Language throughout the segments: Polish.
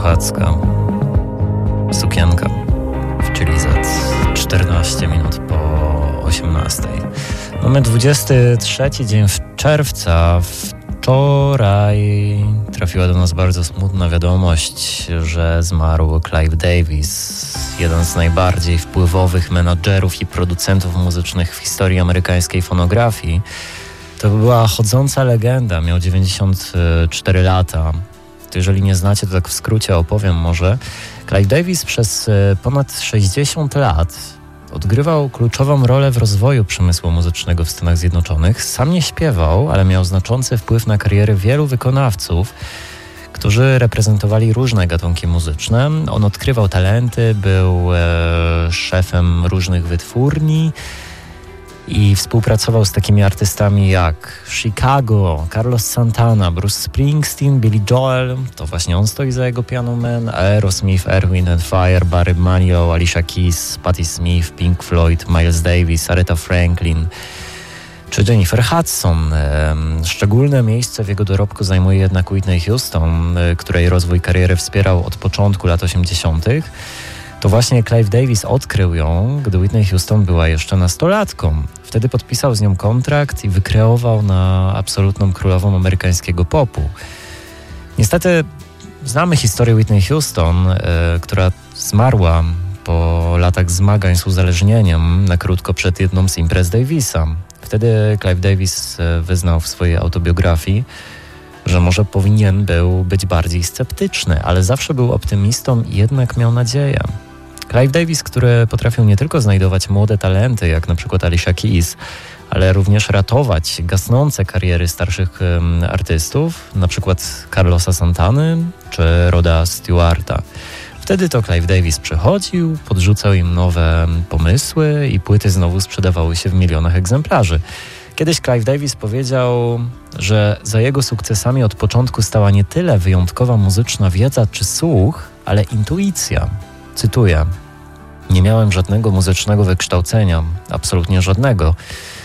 słuchacka. Sukienka, czyli za 14 minut po 18. Mamy 23 dzień czerwca. Wczoraj trafiła do nas bardzo smutna wiadomość, że zmarł Clive Davis, jeden z najbardziej wpływowych menadżerów i producentów muzycznych w historii amerykańskiej fonografii. To była chodząca legenda, miał 94 lata. To jeżeli nie znacie, to tak w skrócie opowiem może. Clive Davis przez ponad 60 lat odgrywał kluczową rolę w rozwoju przemysłu muzycznego w Stanach Zjednoczonych. Sam nie śpiewał, ale miał znaczący wpływ na kariery wielu wykonawców, którzy reprezentowali różne gatunki muzyczne. On odkrywał talenty, był szefem różnych wytwórni i współpracował z takimi artystami jak Chicago, Carlos Santana, Bruce Springsteen, Billy Joel, to właśnie on stoi za jego Piano Man, Aerosmith, Earth, Wind and Fire, Barry Manilow, Alicia Keys, Patti Smith, Pink Floyd, Miles Davis, Aretha Franklin czy Jennifer Hudson. Szczególne miejsce w jego dorobku zajmuje jednak Whitney Houston, której rozwój kariery wspierał od początku lat 80. To właśnie Clive Davis odkrył ją, gdy Whitney Houston była jeszcze nastolatką. Wtedy podpisał z nią kontrakt i wykreował na absolutną królową amerykańskiego popu. Niestety znamy historię Whitney Houston, która zmarła po latach zmagań z uzależnieniem na krótko przed jedną z imprez Davisa. Wtedy Clive Davis wyznał w swojej autobiografii, że może powinien był być bardziej sceptyczny, ale zawsze był optymistą i jednak miał nadzieję. Clive Davis, który potrafił nie tylko znajdować młode talenty, jak na przykład Alicia Keys, ale również ratować gasnące kariery starszych artystów, na przykład Carlosa Santany czy Roda Stewarta. Wtedy to Clive Davis przychodził, podrzucał im nowe pomysły i płyty znowu sprzedawały się w milionach egzemplarzy. Kiedyś Clive Davis powiedział, że za jego sukcesami od początku stała nie tyle wyjątkowa muzyczna wiedza czy słuch, ale intuicja. Cytuję: nie miałem żadnego muzycznego wykształcenia, absolutnie żadnego.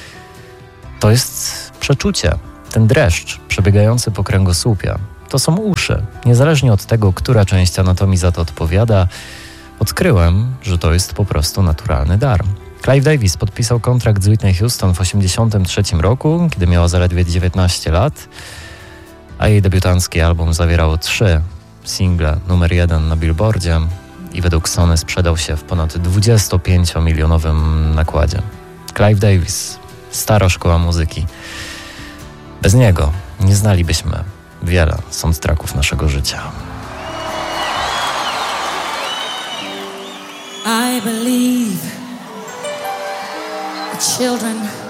To jest przeczucie, ten dreszcz przebiegający po kręgosłupie. To są uszy. Niezależnie od tego, która część anatomii za to odpowiada, odkryłem, że to jest po prostu naturalny dar. Clive Davis podpisał kontrakt z Whitney Houston w 1983 roku, kiedy miała zaledwie 19 lat, a jej debiutancki album zawierał 3 single numer 1 na Billboardzie i według Sony sprzedał się w ponad 25-milionowym nakładzie. Clive Davis, stara szkoła muzyki. Bez niego nie znalibyśmy wiele soundtracków naszego życia. I believe children